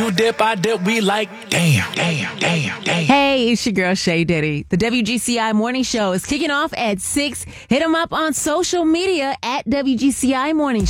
You dip, I dip, we like, damn, damn, damn, damn. Hey, it's your girl Shay Diddy. The WGCI Morning Show is kicking off at 6. Hit them up on social media at WGCI Morning Show.